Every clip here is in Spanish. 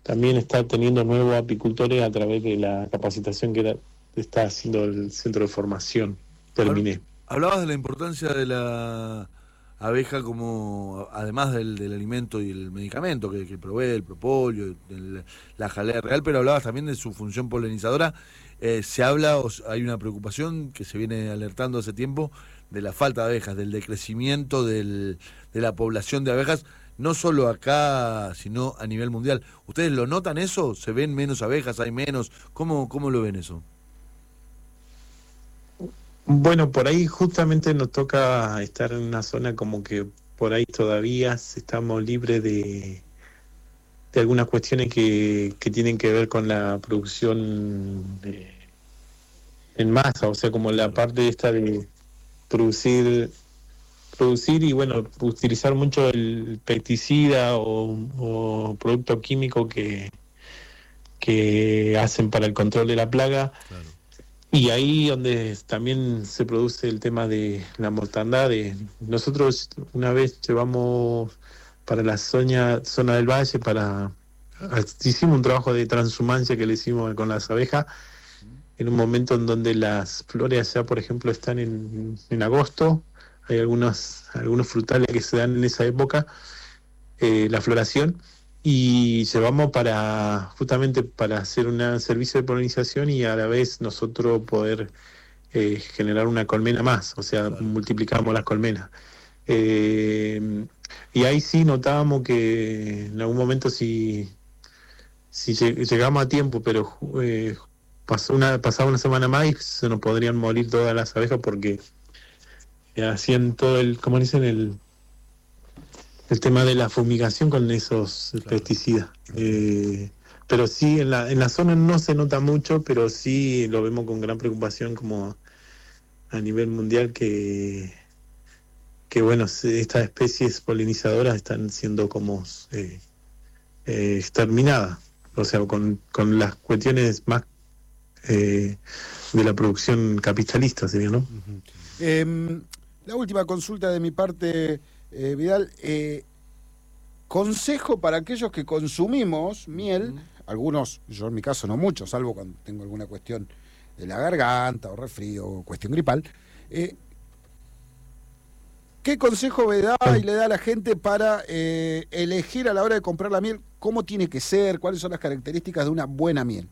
también está teniendo nuevos apicultores a través de la capacitación está haciendo el centro de formación. Terminé. Hablabas de la importancia de la abeja como, además del alimento y el medicamento que provee, el propóleo, la jalea real, pero hablabas también de su función polinizadora. Se habla, hay una preocupación que se viene alertando hace tiempo de la falta de abejas, del decrecimiento de la población de abejas, no solo acá, sino a nivel mundial. ¿Ustedes lo notan eso? ¿Se ven menos abejas? ¿Hay menos? ¿Cómo lo ven eso? Bueno, por ahí justamente nos toca estar en una zona como que por ahí todavía estamos libres de algunas cuestiones que tienen que ver con la producción en masa, o sea, como la parte esta de producir y bueno, utilizar mucho el pesticida o producto químico que hacen para el control de la plaga. Claro. Y ahí donde también se produce el tema de la mortandad. Nosotros una vez llevamos para la zona del valle, hicimos un trabajo de transhumancia que le hicimos con las abejas, en un momento en donde las flores allá, por ejemplo, están en agosto. Hay algunos frutales que se dan en esa época, la floración, y llevamos justamente para hacer un servicio de polinización y a la vez nosotros poder generar una colmena más, o sea, claro, multiplicamos las colmenas. Y ahí sí notábamos que en algún momento si llegamos a tiempo, pero pasaba una semana más y se nos podrían morir todas las abejas porque hacían todo como dicen, el tema de la fumigación con esos claro, pesticidas. Pero sí, en la zona no se nota mucho, pero sí lo vemos con gran preocupación como a nivel mundial que bueno, estas especies polinizadoras están siendo como exterminadas, o sea, con las cuestiones más de la producción capitalista, sería, ¿no? La última consulta de mi parte, Vidal, consejo para aquellos que consumimos miel, algunos, yo en mi caso no mucho, salvo cuando tengo alguna cuestión de la garganta o resfrío o cuestión gripal, ¿qué consejo me da y le da a la gente para elegir a la hora de comprar la miel? ¿Cómo tiene que ser? ¿Cuáles son las características de una buena miel?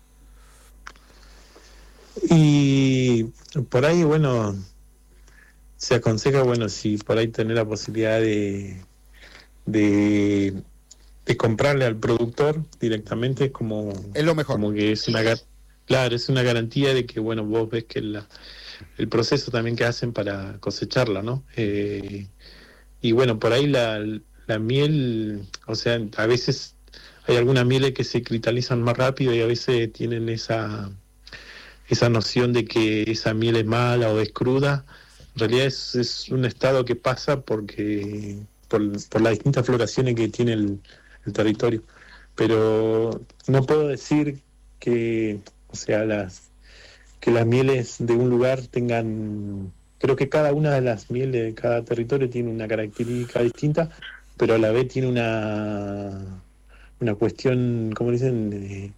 Y por ahí, bueno, se aconseja, bueno, si por ahí tener la posibilidad de comprarle al productor directamente, como es lo mejor. Como que es claro, es una garantía de que, bueno, vos ves que el proceso también que hacen para cosecharla, ¿no? Y bueno, por ahí la miel, o sea, a veces hay algunas mieles que se cristalizan más rápido y a veces tienen esa noción de que esa miel es mala o es cruda. En realidad es un estado que pasa por las distintas floraciones que tiene el territorio. Pero no puedo decir que, o sea, que las mieles de un lugar tengan... Creo que cada una de las mieles de cada territorio tiene una característica distinta, pero a la vez tiene una cuestión, ¿cómo dicen?,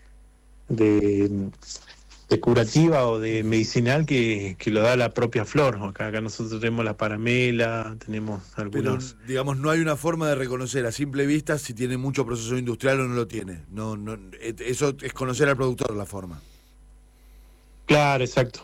de curativa o de medicinal que lo da la propia flor. Acá nosotros tenemos la paramela, tenemos algunos... Pero, digamos, no hay una forma de reconocer a simple vista si tiene mucho proceso industrial o no lo tiene. No, eso es conocer al productor la forma. Claro, exacto.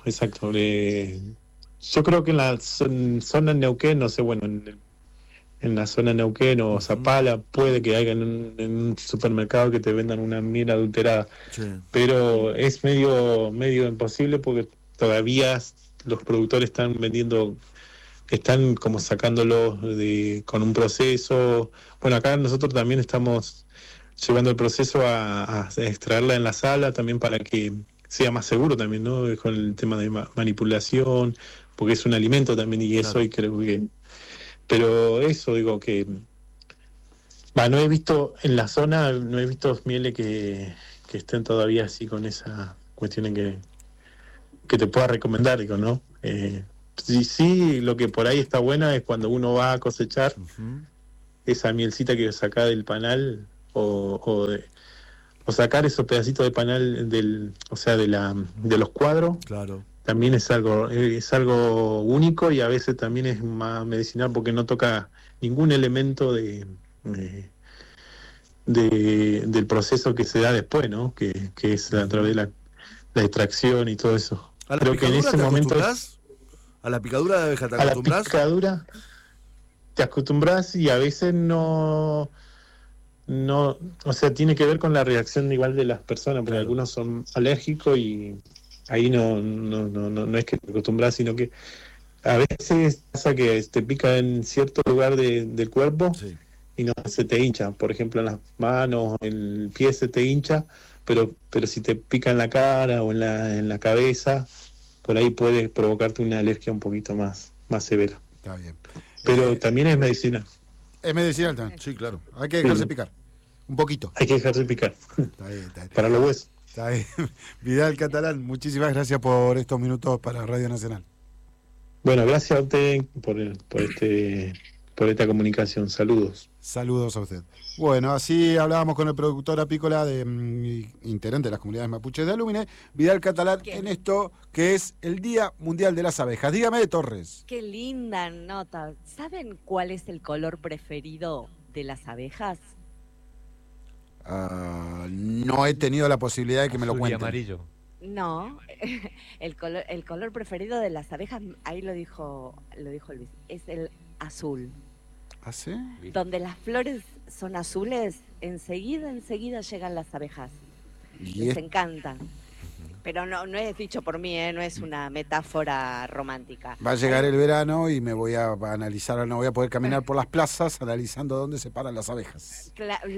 Yo creo que en la zona de Neuquén, no sé, bueno, en la zona de Neuquén o Zapala, puede que haya en un supermercado que te vendan una miel adulterada. Sí. Pero es medio imposible porque todavía los productores están como sacándolo con un proceso. Bueno, acá nosotros también estamos llevando el proceso a extraerla en la sala también para que sea más seguro también, ¿no? Con el tema de manipulación, porque es un alimento también y claro, eso, y creo que... Pero eso, digo que... no he visto en la zona, no he visto mieles que estén todavía así con esa cuestión que te pueda recomendar, digo, ¿no? Sí, lo que por ahí está buena es cuando uno va a cosechar esa mielcita que saca del panal o sacar esos pedacitos de panal de los cuadros. Claro. También es algo único y a veces también es más medicinal porque no toca ningún elemento del proceso que se da después, ¿no? Que es a través de la extracción y todo eso. ¿A la Creo que en picadura ese te momento acostumbras? ¿A la picadura de abeja te a la acostumbras? picadura te acostumbras y a veces no, o sea, tiene que ver con la reacción igual de las personas, porque Claro. algunos son alérgicos y ahí no es que te acostumbras, sino que a veces pasa que te pica en cierto lugar del cuerpo Sí. y no se te hincha. Por ejemplo, en las manos, el pie se te hincha, pero si te pica en la cara o en la cabeza, por ahí puede provocarte una alergia un poquito más severa. Está bien. Pero también es medicina. Es medicinal también. Sí, claro. Hay que dejarse picar. Un poquito. Hay que dejarse picar Está bien, está bien. para los huesos. Está bien. Vidal Catalán, muchísimas gracias por estos minutos para Radio Nacional. Bueno, gracias a usted por esta comunicación. Saludos. Saludos a usted. Bueno, así hablábamos con el productor apícola integrante de las comunidades mapuches de Alúmine, Vidal Catalán, en esto que es el Día Mundial de las Abejas. Dígame, Torres. Qué linda nota. ¿Saben cuál es el color preferido de las abejas? No he tenido la posibilidad de que me lo Azul y cuenten. amarillo. No, el color preferido de las abejas, ahí lo dijo Luis, es el azul. ¿Ah, sí? Donde las flores son azules, enseguida llegan las abejas. Y Les es- encantan. Pero no es dicho por mí, no es una metáfora romántica. va a llegar el verano y me voy a analizar, no voy a poder caminar por las plazas analizando dónde se paran las abejas.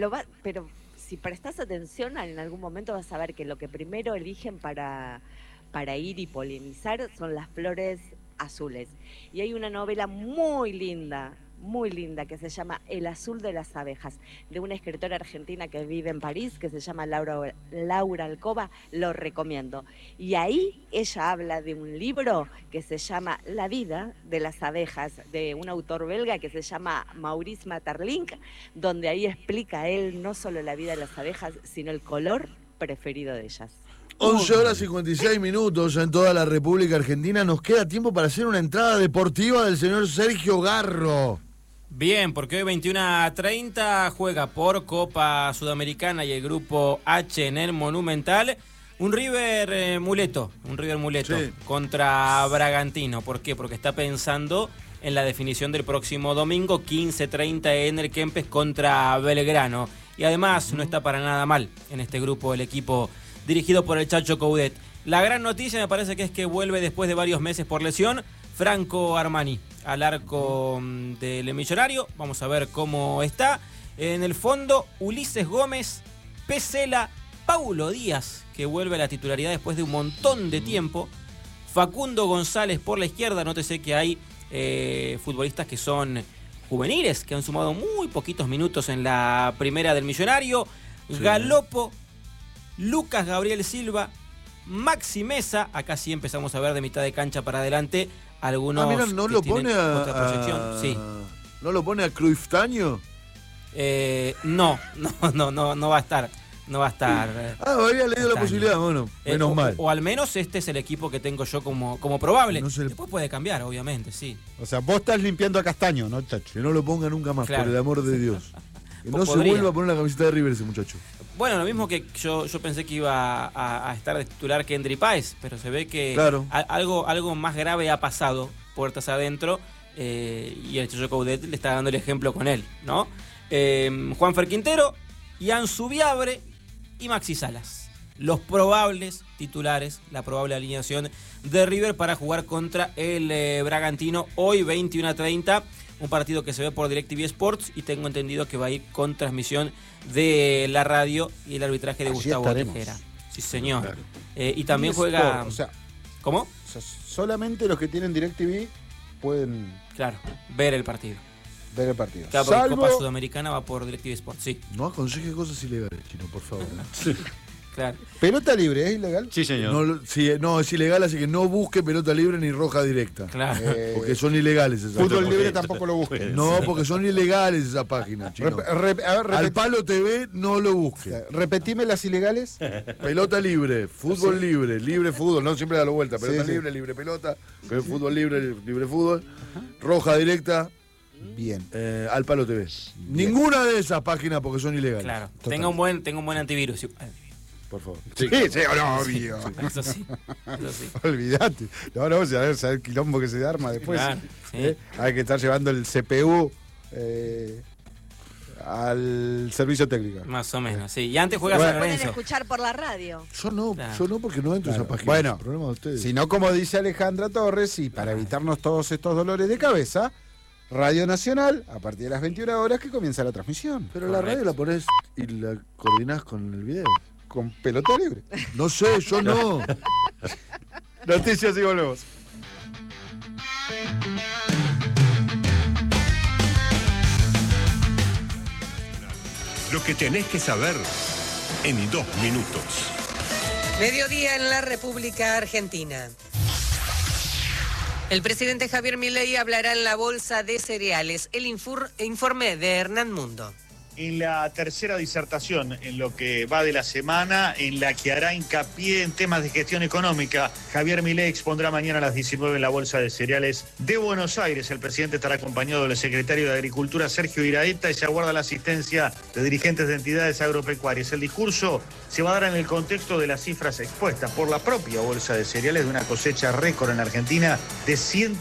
Pero si prestas atención, en algún momento vas a ver que lo que primero eligen para ir y polinizar son las flores azules. Y hay una novela muy linda, que se llama El azul de las abejas, de una escritora argentina que vive en París, que se llama Laura Alcoba, lo recomiendo. Y ahí ella habla de un libro que se llama La vida de las abejas, de un autor belga que se llama Maurice Maeterlinck, donde ahí explica él no solo la vida de las abejas, sino el color preferido de ellas. 11 horas 56 minutos en toda la República Argentina. Nos queda tiempo para hacer una entrada deportiva del señor Sergio Garro. Bien, porque hoy 21:30 juega por Copa Sudamericana y el grupo H en el Monumental un River Muleto Sí. contra Bragantino. ¿Por qué? Porque está pensando en la definición del próximo domingo 15:30 en el Kempes contra Belgrano. Y además no está para nada mal en este grupo el equipo dirigido por el Chacho Coudet. La gran noticia me parece que es que vuelve después de varios meses por lesión Franco Armani al arco del Millonario. Vamos a ver cómo está. En el fondo, Ulises Gómez, Pesela, Paulo Díaz, que vuelve a la titularidad después de un montón de tiempo. Facundo González por la izquierda. Nótese que hay futbolistas que son juveniles, que han sumado muy poquitos minutos en la primera del Millonario. Sí. Galopo, Lucas Gabriel Silva, Maxi Mesa. Acá sí empezamos a ver de mitad de cancha para adelante algunos. Mira, ¿no que lo tienen pone otra proyección. Sí. ¿No lo pone a Cruyftaño? No va a estar. No va a estar. Había leído la Castaño. posibilidad, bueno, menos mal. O al menos este es el equipo que tengo yo como probable. No sé. Después puede cambiar, obviamente, sí. O sea, vos estás limpiando a Castaño, ¿no, Chacho? Que no lo ponga nunca más, Claro. por el amor de Dios. Que no Pues se podría. vuelva a poner la camiseta de River ese muchacho. Bueno, lo mismo que yo pensé que iba a estar de titular Kendry Páez, pero se ve que Claro. algo más grave ha pasado puertas adentro y el Chacho Coudet le está dando el ejemplo con él, ¿no? Juanfer Quintero, Ian Subiabre y Maxi Salas. Los probables titulares, la probable alineación de River para jugar contra el Bragantino hoy 21:30. Un partido que se ve por DirecTV Sports y tengo entendido que va a ir con transmisión de la radio y el arbitraje de Allí Gustavo estaremos. Tejera. Sí, señor. Claro. Y también juega... O sea, ¿Cómo? solamente los que tienen DirecTV pueden Claro, ver el partido. ver el partido. Claro, porque Salvo, Copa Sudamericana va por DirecTV Sports, sí. No aconseje cosas ilegales, Chino, por favor. Claro. ¿Pelota libre es ilegal? Sí, señor. No, es ilegal, así que no busque pelota libre ni roja directa. Claro. Porque son ilegales esas Fútbol páginas. libre tampoco lo busque. No, porque son ilegales esas páginas, chino. Al Palo TV no lo busque. Repetime las ilegales. Pelota libre, fútbol libre, libre fútbol, no siempre da la vuelta. Pelota Sí. libre, libre pelota, fútbol libre, libre fútbol, roja directa, Bien. al Palo TV. Ninguna de esas páginas porque son ilegales. Claro. Total. Tenga un buen antivirus. Por favor. Sí, obvio. Eso sí. Eso sí. Olvídate. No, a ver el quilombo que se arma después. Claro, sí. Hay que estar llevando el CPU al servicio técnico. Más o menos, sí. Y antes juega Bueno. San Pueden Lorenzo. escuchar por la radio. Yo no, Claro. porque no entro a esa Claro. página. Bueno, Problema de ustedes. Si no, como dice Alejandra Torres, y para evitarnos todos estos dolores de cabeza, Radio Nacional, a partir de las 21 horas que comienza la transmisión. Pero la radio la ponés y la coordinás con el video. Con pelota libre. No sé, yo no. Noticias y volvemos. Lo que tenés que saber en 2 minutos. Mediodía en la República Argentina. El presidente Javier Milei hablará en la Bolsa de Cereales. El informe de Hernán Mundo. En la tercera disertación, en lo que va de la semana, en la que hará hincapié en temas de gestión económica, Javier Milei expondrá mañana a las 19 en la Bolsa de Cereales de Buenos Aires. El presidente estará acompañado del secretario de Agricultura, Sergio Iraeta, y se aguarda la asistencia de dirigentes de entidades agropecuarias. El discurso se va a dar en el contexto de las cifras expuestas por la propia Bolsa de Cereales de una cosecha récord en Argentina de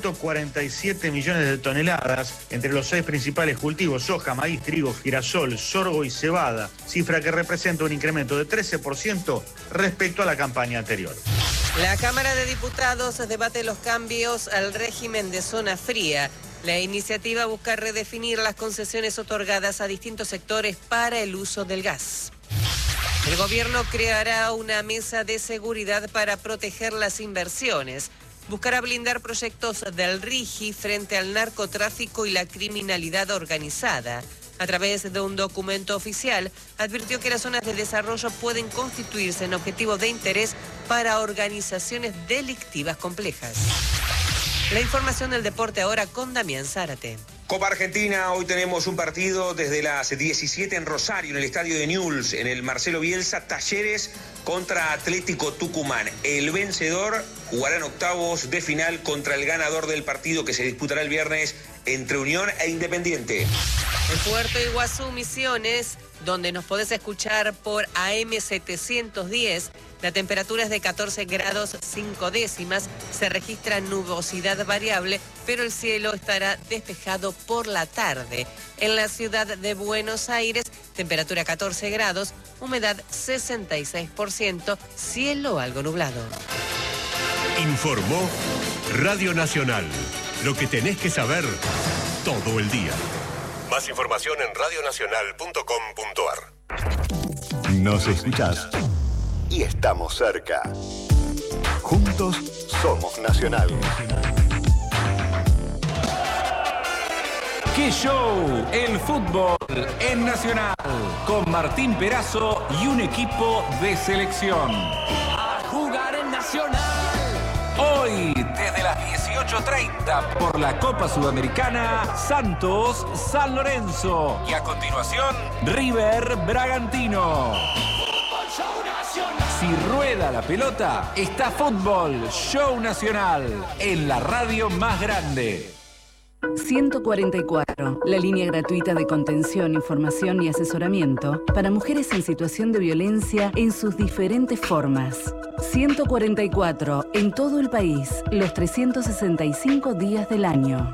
147 millones de toneladas entre los 6 principales cultivos: soja, maíz, trigo, girasol, sorgo y cebada, cifra que representa un incremento de 13% respecto a la campaña anterior. La Cámara de Diputados debate los cambios al régimen de zona fría. La iniciativa busca redefinir las concesiones otorgadas a distintos sectores para el uso del gas. El gobierno creará una mesa de seguridad para proteger las inversiones. Buscará blindar proyectos del RIGI frente al narcotráfico y la criminalidad organizada. A través de un documento oficial, advirtió que las zonas de desarrollo pueden constituirse en objetivo de interés para organizaciones delictivas complejas. La información del deporte ahora con Damián Zárate. Copa Argentina, hoy tenemos un partido desde las 17 en Rosario, en el estadio de Newell's, en el Marcelo Bielsa, Talleres contra Atlético Tucumán. El vencedor jugará en octavos de final contra el ganador del partido que se disputará el viernes entre Unión e Independiente. En Puerto Iguazú, Misiones, donde nos podés escuchar por AM 710, la temperatura es de 14 grados 5 décimas, se registra nubosidad variable, pero el cielo estará despejado por la tarde. En la ciudad de Buenos Aires, temperatura 14 grados, humedad 66%, cielo algo nublado. Informó Radio Nacional. Lo que tenés que saber todo el día. Más información en radionacional.com.ar. Nos escuchás y estamos cerca. Juntos somos Nacional. ¡Qué show! El fútbol en Nacional, con Martín Perazo y un equipo de selección. ¡A jugar en Nacional! Hoy, desde las 18:30, por la Copa Sudamericana, Santos San Lorenzo. Y a continuación, River Bragantino. Si rueda la pelota, está Fútbol Show Nacional, en la radio más grande. 144, la línea gratuita de contención, información y asesoramiento para mujeres en situación de violencia en sus diferentes formas. 144, en todo el país, los 365 días del año.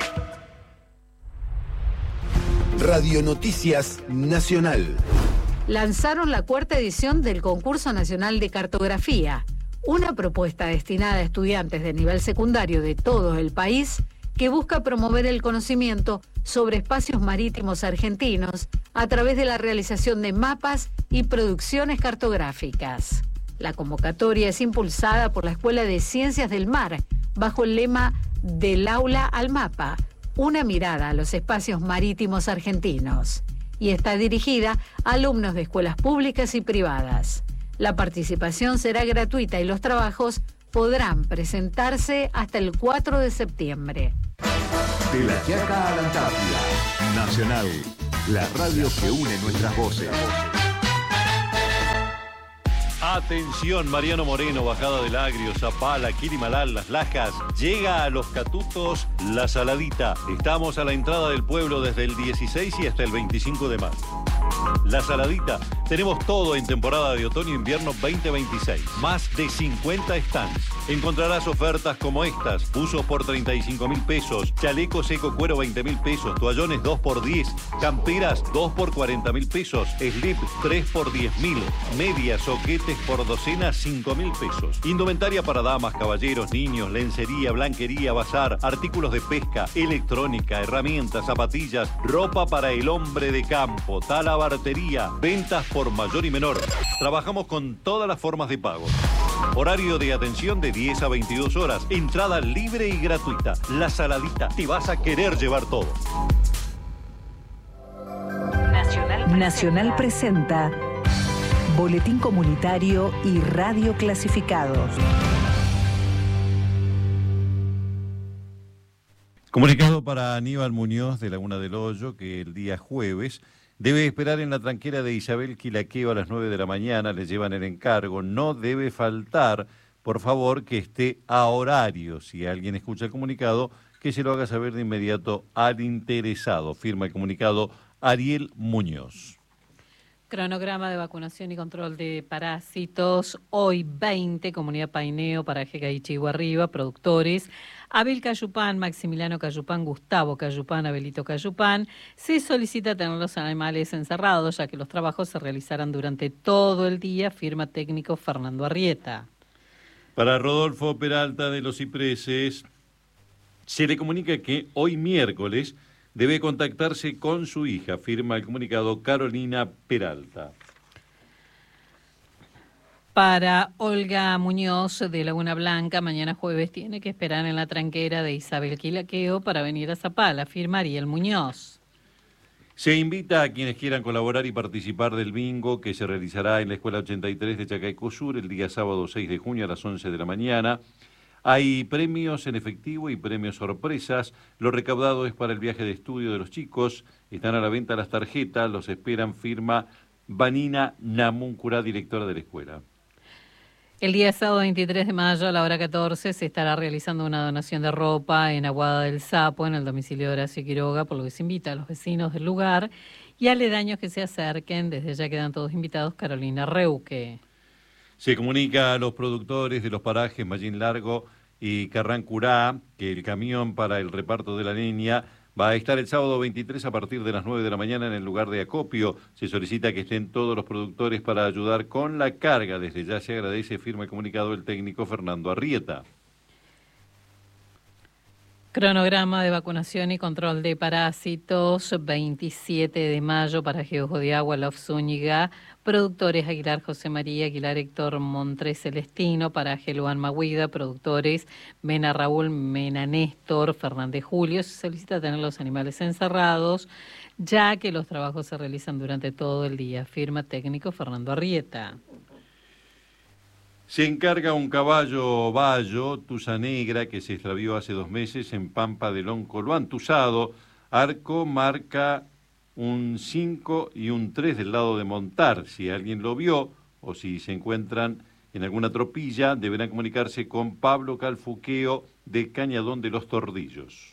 Radio Noticias Nacional. Lanzaron la 4ª edición del Concurso Nacional de Cartografía, una propuesta destinada a estudiantes de nivel secundario de todo el país que busca promover el conocimiento sobre espacios marítimos argentinos a través de la realización de mapas y producciones cartográficas. La convocatoria es impulsada por la Escuela de Ciencias del Mar, bajo el lema Del aula al mapa, una mirada a los espacios marítimos argentinos, y está dirigida a alumnos de escuelas públicas y privadas. La participación será gratuita y los trabajos podrán presentarse hasta el 4 de septiembre. De la Quiaca a la Antártida. Nacional, la radio que une nuestras voces. Atención, Mariano Moreno, Bajada del Agrio, Zapala, Quirimalal, Las Lajas. Llega a Los Catutos La Saladita. Estamos a la entrada del pueblo desde el 16 y hasta el 25 de marzo. La Saladita. Tenemos todo en temporada de otoño-invierno 2026. Más de 50 stands. Encontrarás ofertas como estas. Buzos por 35.000 pesos. Chaleco seco cuero 20.000 pesos. Toallones 2 por 10. Camperas 2 por 40.000 pesos. Slip 3 por 10.000. Medias, soquetes por docena 5.000 pesos. Indumentaria para damas, caballeros, niños, lencería, blanquería, bazar, artículos de pesca, electrónica, herramientas, zapatillas, ropa para el hombre de campo, talabartería, ventas por mayor y menor. Trabajamos con todas las formas de pago. Horario de atención de 10 a 22 horas. Entrada libre y gratuita. La Saladita. Te vas a querer llevar todo. Nacional presenta Boletín Comunitario y Radio Clasificados. Comunicado para Aníbal Muñoz de Laguna del Hoyo que el día jueves debe esperar en la tranquera de Isabel Quilaqueo a las 9 de la mañana, le llevan el encargo, no debe faltar, por favor, que esté a horario. Si alguien escucha el comunicado, que se lo haga saber de inmediato al interesado. Firma el comunicado Ariel Muñoz. Cronograma de vacunación y control de parásitos. Hoy 20, Comunidad Paineo, Paraje Caichigua Arriba, productores. Abel Cayupán, Maximiliano Cayupán, Gustavo Cayupán, Abelito Cayupán. Se solicita tener los animales encerrados, ya que los trabajos se realizarán durante todo el día. Firma técnico Fernando Arrieta. Para Rodolfo Peralta de Los Cipreses, se le comunica que hoy miércoles debe contactarse con su hija, firma el comunicado Carolina Peralta. Para Olga Muñoz de Laguna Blanca, mañana jueves tiene que esperar en la tranquera de Isabel Quilaqueo para venir a Zapala, firma Ariel Muñoz. Se invita a quienes quieran colaborar y participar del bingo que se realizará en la Escuela 83 de Chacaicó Sur el día sábado 6 de junio a las 11 de la mañana. Hay premios en efectivo y premios sorpresas. Lo recaudado es para el viaje de estudio de los chicos. Están a la venta las tarjetas. Los esperan, firma Vanina Namuncura, directora de la escuela. El día sábado 23 de mayo a la hora 14 se estará realizando una donación de ropa en Aguada del Sapo, en el domicilio de Horacio Quiroga, por lo que se invita a los vecinos del lugar y aledaños que se acerquen. Desde ya quedan todos invitados. Carolina Reuque. Se comunica a los productores de los parajes Mallín Largo y Carrancurá que el camión para el reparto de la leña va a estar el sábado 23 a partir de las 9 de la mañana en el lugar de acopio. Se solicita que estén todos los productores para ayudar con la carga. Desde ya se agradece, firma el comunicado el técnico Fernando Arrieta. Cronograma de vacunación y control de parásitos, 27 de mayo para Ojo de Agua, Lof Zúñiga, productores Aguilar José María, Aguilar Héctor Montrés Celestino, paraje Luan Maguida, productores Mena Raúl, Mena Néstor, Fernández Julio. Se solicita tener los animales encerrados, ya que los trabajos se realizan durante todo el día. Firma técnico Fernando Arrieta. Se encarga un caballo Bayo, Tusa Negra, que se extravió hace 2 meses en Pampa del Onco. Lo han tusado. Arco marca un 5 y un 3 del lado de montar. Si alguien lo vio o si se encuentran en alguna tropilla, deberán comunicarse con Pablo Calfuqueo de Cañadón de los Tordillos.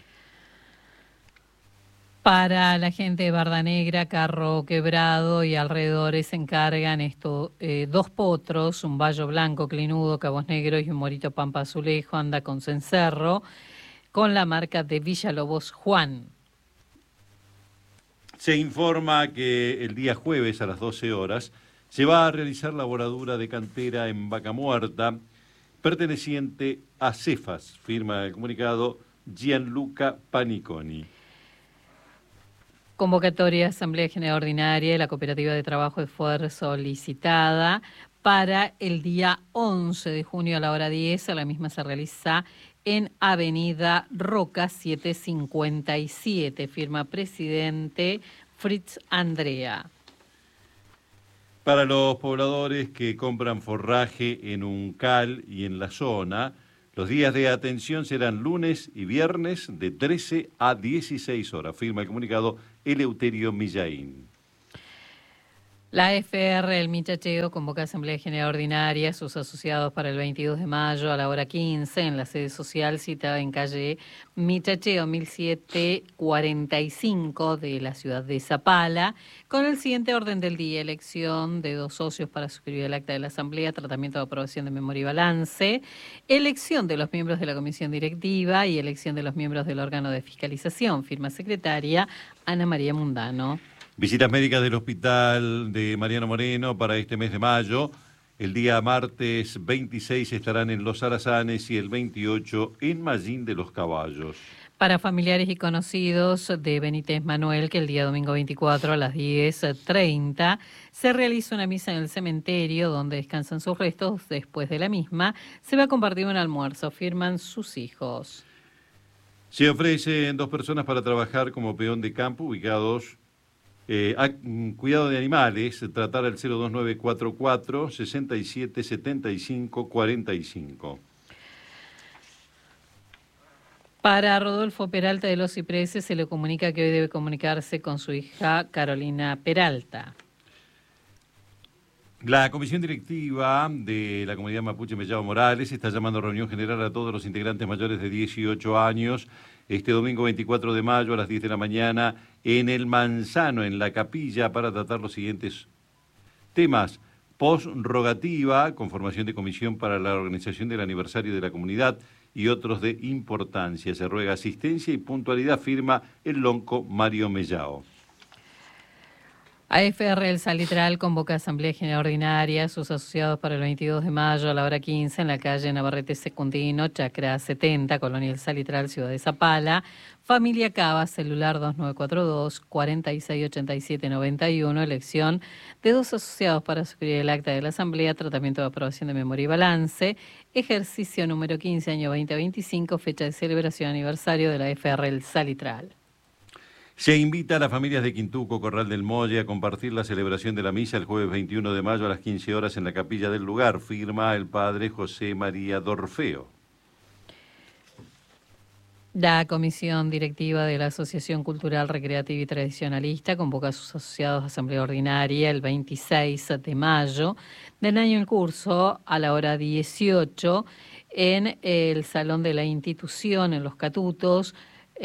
Para la gente de Barda Negra, Carro Quebrado y alrededores se encargan 2 potros, un bayo blanco clinudo, cabos negros y un morito pampa azulejo, anda con cencerro, con la marca de Villalobos Juan. Se informa que el día jueves a las 12 horas se va a realizar la voladura de cantera en Vaca Muerta, perteneciente a Cefas, firma el comunicado Gianluca Paniconi. Convocatoria Asamblea General Ordinaria de la Cooperativa de Trabajo de Esfuerzo licitada para el día 11 de junio a la hora 10. La misma se realiza en Avenida Roca 757. Firma presidente Fritz Andrea. Para los pobladores que compran forraje en Uncal y en la zona, los días de atención serán lunes y viernes de 13 a 16 horas, firma el comunicado Eleuterio Millaín. La FR, el Michacheo, convoca Asamblea General Ordinaria, sus asociados para el 22 de mayo a la hora 15 en la sede social citada en calle Michacheo 1745 de la ciudad de Zapala, con el siguiente orden del día: elección de 2 socios para suscribir el acta de la Asamblea, tratamiento de aprobación de memoria y balance, elección de los miembros de la comisión directiva y elección de los miembros del órgano de fiscalización, firma secretaria Ana María Mundano. Visitas médicas del Hospital de Mariano Moreno para este mes de mayo. El día martes 26 estarán en Los Arazanes y el 28 en Mallín de los Caballos. Para familiares y conocidos de Benítez Manuel, que el día domingo 24 a las 10:30 se realiza una misa en el cementerio donde descansan sus restos. Después de la misma se va a compartir un almuerzo, firman sus hijos. Se ofrecen 2 personas para trabajar como peón de campo ubicados cuidado de animales, tratar al 02944 67 75 45. Para Rodolfo Peralta de Los Cipreses se le comunica que hoy debe comunicarse con su hija Carolina Peralta. La comisión directiva de la comunidad mapuche Mellao Morales está llamando a reunión general a todos los integrantes mayores de 18 años este domingo 24 de mayo a las 10 de la mañana en el Manzano, en la capilla, para tratar los siguientes temas: posrogativa, conformación de comisión para la organización del aniversario de la comunidad y otros de importancia. Se ruega asistencia y puntualidad, firma el lonco Mario Mellao. AFR El Salitral convoca Asamblea General Ordinaria, sus asociados para el 22 de mayo a la hora 15 en la calle Navarrete Secundino, Chacra 70, Colonia El Salitral, Ciudad de Zapala. Familia Cava, celular 2942 4687 91, elección de 2 asociados para suscribir el acta de la Asamblea, tratamiento de aprobación de memoria y balance, ejercicio número 15, año 2025, fecha de celebración aniversario de la AFR El Salitral. Se invita a las familias de Quintuco, Corral del Molle, a compartir la celebración de la misa el jueves 21 de mayo a las 15 horas en la capilla del lugar, firma el padre José María Dorfeo. La comisión directiva de la Asociación Cultural, Recreativa y Tradicionalista convoca a sus asociados a asamblea ordinaria el 26 de mayo del año en curso a la hora 18 en el Salón de la Institución, en Los Catutos.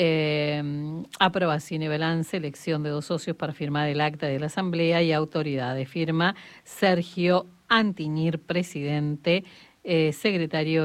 Aprobación y balance, elección de 2 socios para firmar el acta de la asamblea y autoridades. Firma Sergio Antinir, presidente, secretario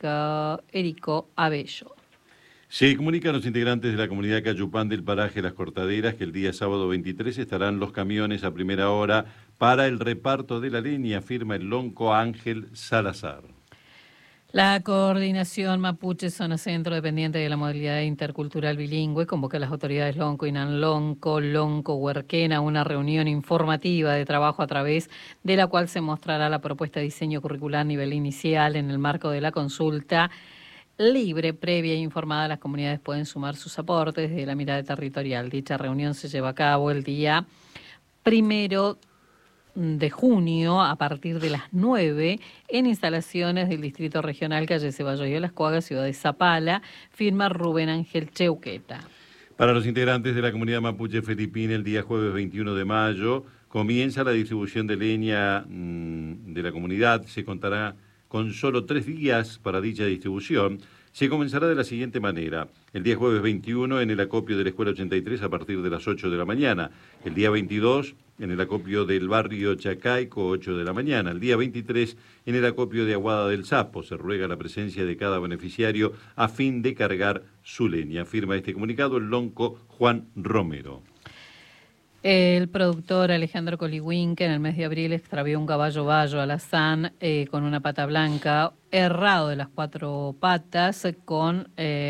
Erico Abello. Se comunican los integrantes de la comunidad Cayupán del paraje Las Cortaderas que el día sábado 23 estarán los camiones a primera hora para el reparto de la leña, firma el lonco Ángel Salazar. La coordinación Mapuche Zona Centro, dependiente de la modalidad intercultural bilingüe, convoca a las autoridades Lonco, Inanlonco, Lonco, Huerquena a una reunión informativa de trabajo a través de la cual se mostrará la propuesta de diseño curricular a nivel inicial en el marco de la consulta libre, previa e informada. Las comunidades pueden sumar sus aportes desde la mirada territorial. Dicha reunión se lleva a cabo el día 1 de junio a partir de las 9 en instalaciones del Distrito Regional calle Ceballos y Las Cuagas, ciudad de Zapala, firma Rubén Ángel Cheuqueta. Para los integrantes de la comunidad mapuche filipina, el día jueves 21 de mayo comienza la distribución de leña de la comunidad. Se contará con solo 3 días para dicha distribución. Se comenzará de la siguiente manera: el día jueves 21 en el acopio de la Escuela 83 a partir de las 8 de la mañana, el día 22 en el acopio del barrio Chacaico, 8 de la mañana, el día 23 en el acopio de Aguada del Sapo. Se ruega la presencia de cada beneficiario a fin de cargar su leña. Firma este comunicado el lonco Juan Romero. El productor Alejandro Coliwin, que en el mes de abril extravió un caballo bayo alazán con una pata blanca, errado de las 4 patas, con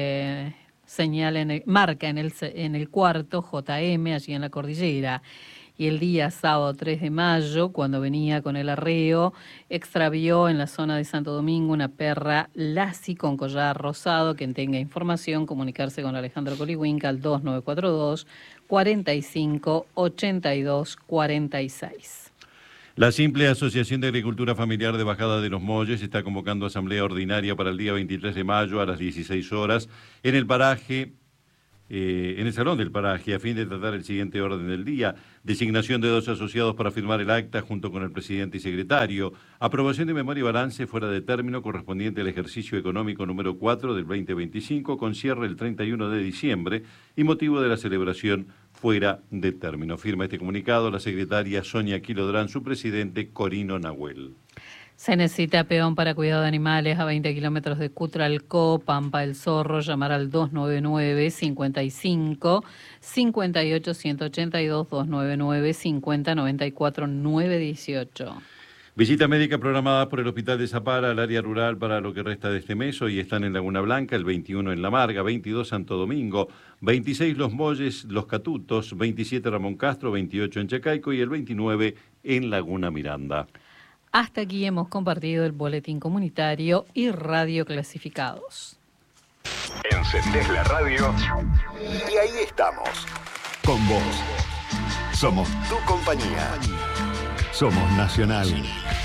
señal marca en el cuarto JM, allí en la cordillera. Y el día sábado 3 de mayo, cuando venía con el arreo, extravió en la zona de Santo Domingo una perra lassi con collar rosado. Quien tenga información, comunicarse con Alejandro Coliwinca al 2942 45 82 46. La simple Asociación de Agricultura Familiar de Bajada de los Molles está convocando asamblea ordinaria para el día 23 de mayo a las 16 horas en el paraje, en el Salón del Paraje, a fin de tratar el siguiente orden del día: designación de 2 asociados para firmar el acta junto con el presidente y secretario, aprobación de memoria y balance fuera de término correspondiente al ejercicio económico número 4 del 2025, con cierre el 31 de diciembre y motivo de la celebración fuera de término. Firma este comunicado la secretaria Sonia Quilodrán, su presidente Corino Nahuel. Se necesita peón para cuidado de animales a 20 kilómetros de Cutralcó, Pampa del Zorro. Llamar al 299 55 58 182 299 50 94 918. Visita médica programada por el Hospital de Zapara al área rural para lo que resta de este mes. Hoy están en Laguna Blanca, el 21 en La Marga, 22 Santo Domingo, 26 Los Molles, Los Catutos, 27 Ramón Castro, 28 en Chacaico y el 29 en Laguna Miranda. Hasta aquí hemos compartido el boletín comunitario y Radio Clasificados. Encendés la radio y ahí estamos, con vos. Somos tu compañía. Somos Nacional.